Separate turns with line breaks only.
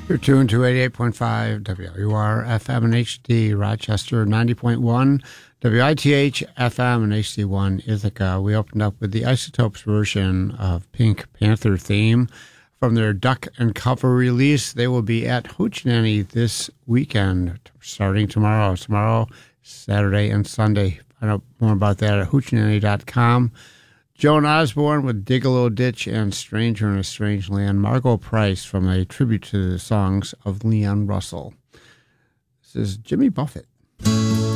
You're tuned to 88.5 WR FM and HD, Rochester 90.1, WITH FM and HD1 Ithaca. We opened up with the Isotopes version of Pink Panther theme from their Duck and Cover release. They will be at Hoochie this weekend, starting tomorrow. Tomorrow, Saturday, and Sunday. Find out more about that at hoochie.com. Joan Osborne with Dig a Little Ditch and Stranger in a Strange Land. Margot Price from a tribute to the songs of Leon Russell. This is Jimmy Buffett.